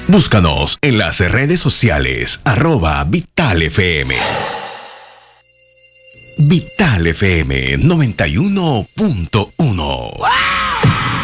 Búscanos en las redes sociales @VitalFM. Vital FM 91.1.